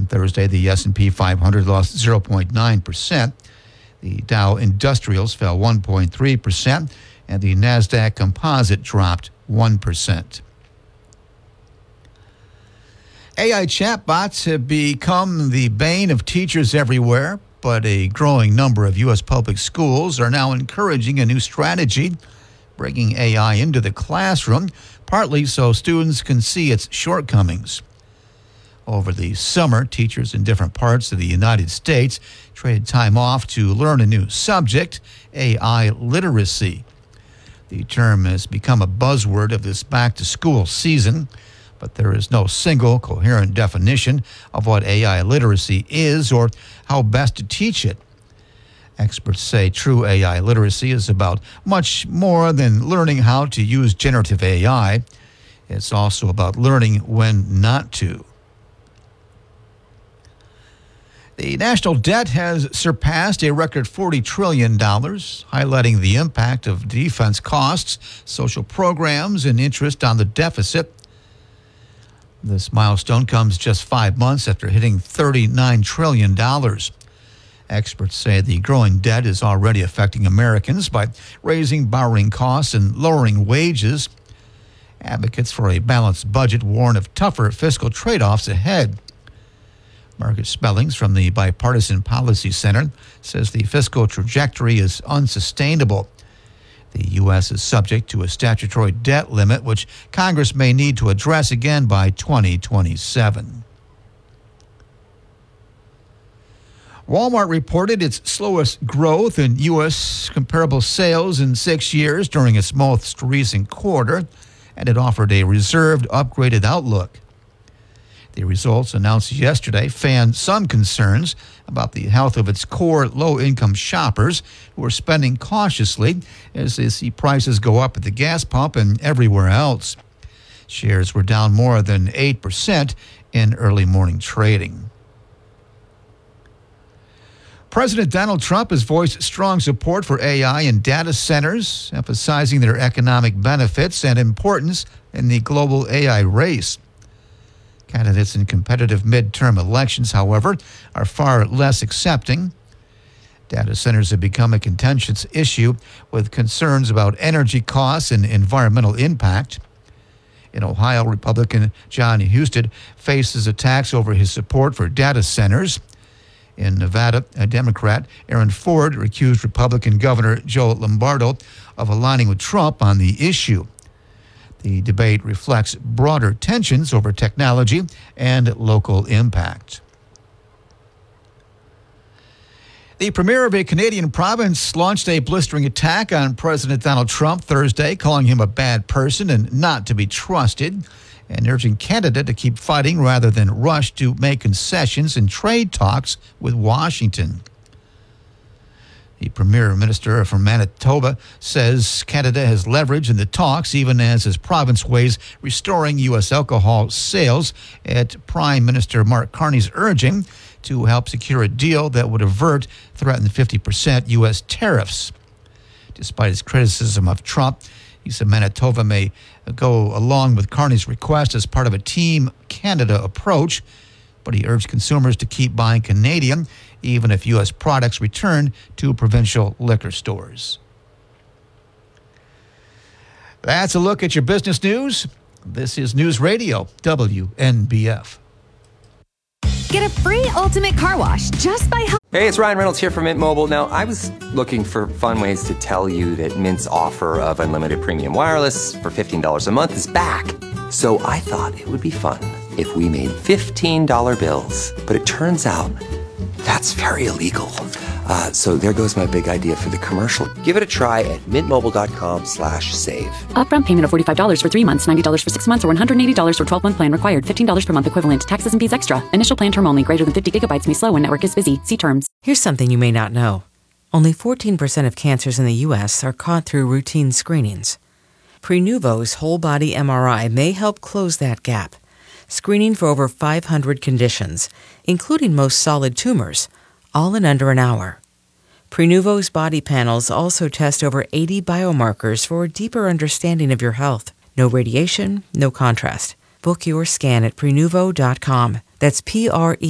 Thursday, the S&P 500 lost 0.9%. The Dow Industrials fell 1.3%, and the NASDAQ Composite dropped 1%. AI chatbots have become the bane of teachers everywhere, but a growing number of U.S. public schools are now encouraging a new strategy, bringing AI into the classroom, partly so students can see its shortcomings. Over the summer, teachers in different parts of the United States traded time off to learn a new subject, AI literacy. The term has become a buzzword of this back-to-school season, but there is no single coherent definition of what AI literacy is or how best to teach it. Experts say true AI literacy is about much more than learning how to use generative AI. It's also about learning when not to. The national debt has surpassed a record $40 trillion, highlighting the impact of defense costs, social programs, and interest on the deficit. This milestone comes just 5 months after hitting $39 trillion. Experts say the growing debt is already affecting Americans by raising borrowing costs and lowering wages. Advocates for a balanced budget warn of tougher fiscal trade-offs ahead. Margaret Spellings from the Bipartisan Policy Center says the fiscal trajectory is unsustainable. The U.S. is subject to a statutory debt limit, which Congress may need to address again by 2027. Walmart reported its slowest growth in U.S. comparable sales in 6 years during its most recent quarter, and it offered a reserved, upgraded outlook. The results announced yesterday fanned some concerns about the health of its core low-income shoppers who are spending cautiously as they see prices go up at the gas pump and everywhere else. Shares were down more than 8% in early morning trading. President Donald Trump has voiced strong support for AI and data centers, emphasizing their economic benefits and importance in the global AI race. Candidates in competitive midterm elections, however, are far less accepting. Data centers have become a contentious issue with concerns about energy costs and environmental impact. In Ohio, Republican John Husted faces attacks over his support for data centers. In Nevada, a Democrat, Aaron Ford, accused Republican Governor Joe Lombardo of aligning with Trump on the issue. The debate reflects broader tensions over technology and local impact. The premier of a Canadian province launched a blistering attack on President Donald Trump Thursday, calling him a bad person and not to be trusted, and urging Canada to keep fighting rather than rush to make concessions in trade talks with Washington. The Premier Minister from Manitoba says Canada has leverage in the talks, even as his province weighs restoring U.S. alcohol sales at Prime Minister Mark Carney's urging to help secure a deal that would avert threatened 50% U.S. tariffs. Despite his criticism of Trump, he said Manitoba may go along with Carney's request as part of a Team Canada approach, but he urged consumers to keep buying Canadian, even if U.S. products return to provincial liquor stores. That's a look at your business news. This is News Radio, WNBF. Get a free Ultimate Car Wash just by... Hey, it's Ryan Reynolds here from Mint Mobile. Now, I was looking for fun ways to tell you that Mint's offer of unlimited premium wireless for $15 a month is back. So I thought it would be fun if we made $15 bills. But it turns out that's very illegal. So there goes my big idea for the commercial. Give it a try at mintmobile.com/save. Upfront payment of $45 for 3 months, $90 for 6 months, or $180 for 12-month plan required. $15 per month equivalent. Taxes and fees extra. Initial plan term only. Greater than 50 gigabytes may slow when network is busy. See terms. Here's something you may not know. Only 14% of cancers in the U.S. are caught through routine screenings. Prenuvo's whole body MRI may help close that gap. Screening for over 500 conditions, including most solid tumors, all in under an hour. Prenuvo's body panels also test over 80 biomarkers for a deeper understanding of your health. No radiation, no contrast. Book your scan at Prenuvo.com. That's